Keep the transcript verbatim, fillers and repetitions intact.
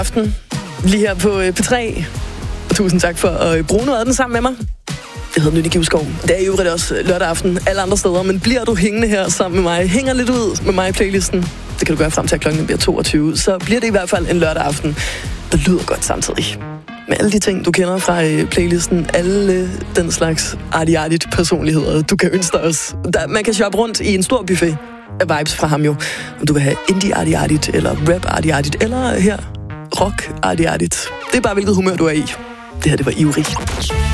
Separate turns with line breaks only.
Aften, lige her på P tre. Tusind tak for at bruge noget af den sammen med mig. Jeg hedder Nynne Givskov. Det er i øvrigt også lørdag aften alle andre steder, men bliver du hængende her sammen med mig, hænger lidt ud med mig i playlisten, det kan du gøre frem til, at klokken bliver toogtyve, så bliver det i hvert fald en lørdag aften, der lyder godt samtidig. Med alle de ting, du kender fra playlisten, alle den slags artigt personligheder, du kan ønske dig også. Der, man kan shoppe rundt i en stor buffet af vibes fra ham jo. Om du vil have indie artigt eller rap artigt eller her rock artigt. Det er bare, hvilket humør du er i. Det her, det var ivrig.